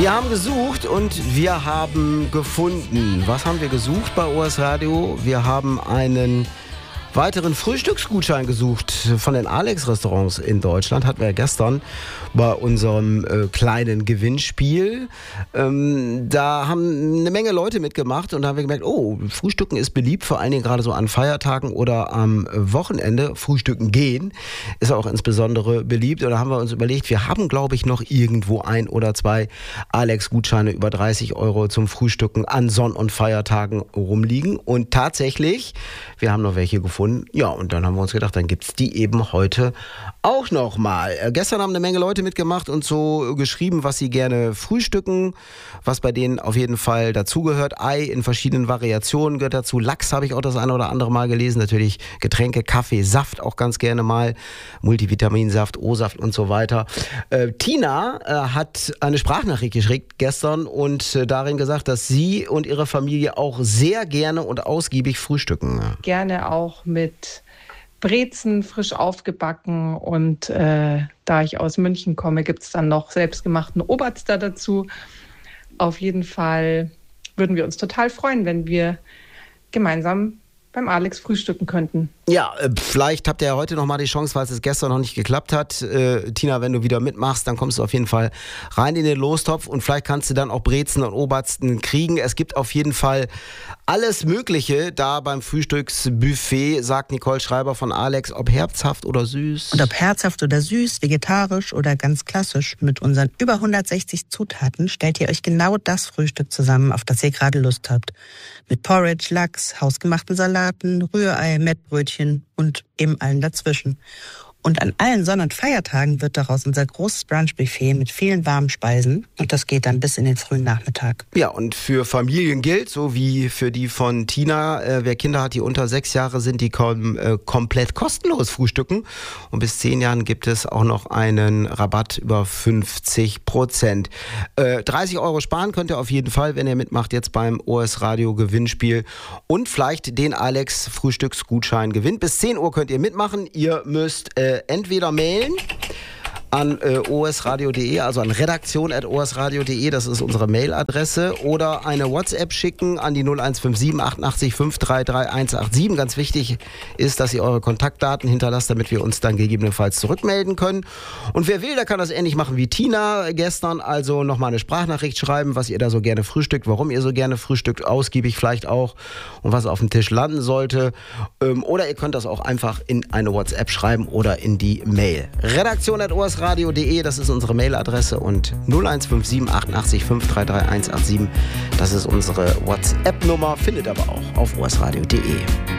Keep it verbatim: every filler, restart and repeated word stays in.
Wir haben gesucht und wir haben gefunden. Was haben wir gesucht bei O S Radio? Wir haben einen weiteren Frühstücksgutschein gesucht von den Alex-Restaurants in Deutschland. Hatten wir ja gestern bei unserem äh, kleinen Gewinnspiel. Ähm, da haben eine Menge Leute mitgemacht und da haben wir gemerkt, oh, Frühstücken ist beliebt, vor allen Dingen gerade so an Feiertagen oder am Wochenende. Frühstücken gehen ist auch insbesondere beliebt. Und da haben wir uns überlegt, wir haben, glaube ich, noch irgendwo ein oder zwei Alex-Gutscheine über dreißig Euro zum Frühstücken an Sonn- und Feiertagen rumliegen. Und tatsächlich, wir haben noch welche gefunden. Ja, und dann haben wir uns gedacht, dann gibt's die eben heute auch noch mal. Äh, gestern haben eine Menge Leute mitgemacht und so geschrieben, was sie gerne frühstücken, was bei denen auf jeden Fall dazugehört. Ei in verschiedenen Variationen gehört dazu. Lachs habe ich auch das eine oder andere Mal gelesen. Natürlich Getränke, Kaffee, Saft auch ganz gerne mal. Multivitaminsaft, O-Saft und so weiter. Äh, Tina äh, hat eine Sprachnachricht geschickt gestern und äh, darin gesagt, dass sie und ihre Familie auch sehr gerne und ausgiebig frühstücken. Gerne auch mit Brezen frisch aufgebacken und äh, da ich aus München komme, gibt es dann noch selbstgemachten Oberster dazu. Auf jeden Fall würden wir uns total freuen, wenn wir gemeinsam beim Alex frühstücken könnten. Ja, äh, vielleicht habt ihr ja heute noch mal die Chance, falls es gestern noch nicht geklappt hat. Äh, Tina, wenn du wieder mitmachst, dann kommst du auf jeden Fall rein in den Lostopf und vielleicht kannst du dann auch Brezen und Obersten kriegen. Es gibt auf jeden Fall alles Mögliche da beim Frühstücksbuffet, sagt Nicole Schreiber von Alex, ob herzhaft oder süß. Und ob herzhaft oder süß, vegetarisch oder ganz klassisch. Mit unseren über hundertsechzig Zutaten stellt ihr euch genau das Frühstück zusammen, auf das ihr gerade Lust habt. Mit Porridge, Lachs, hausgemachten Salaten, Rührei, Mettbrötchen und eben allen dazwischen. Und an allen Sonn- und Feiertagen wird daraus unser großes Brunchbuffet mit vielen warmen Speisen. Und das geht dann bis in den frühen Nachmittag. Ja, und für Familien gilt, so wie für die von Tina, äh, wer Kinder hat, die unter sechs Jahre sind, die kommen äh, komplett kostenlos frühstücken. Und bis zehn Jahren gibt es auch noch einen Rabatt über fünfzig Prozent. Äh, dreißig Euro sparen könnt ihr auf jeden Fall, wenn ihr mitmacht jetzt beim O S Radio Gewinnspiel und vielleicht den Alex Frühstücksgutschein gewinnt. Bis zehn Uhr könnt ihr mitmachen. Ihr müsst äh, entweder mailen an äh, osradio punkt de, also an redaktion at osradio punkt de, das ist unsere Mailadresse, oder eine WhatsApp schicken an die null eins fünf sieben achtundachtzig fünf drei drei eins acht sieben. Ganz wichtig ist, dass ihr eure Kontaktdaten hinterlasst, damit wir uns dann gegebenenfalls zurückmelden können. Und wer will, der kann das ähnlich machen wie Tina gestern, also nochmal eine Sprachnachricht schreiben, was ihr da so gerne frühstückt, warum ihr so gerne frühstückt, ausgiebig vielleicht auch, und was auf dem Tisch landen sollte. Ähm, oder ihr könnt das auch einfach in eine WhatsApp schreiben oder in die Mail. redaktion at osradio punkt de, das ist unsere Mailadresse, und null eins fünf sieben achtundachtzig fünf drei drei eins acht sieben, das ist unsere WhatsApp-Nummer, findet aber auch auf osradio punkt de.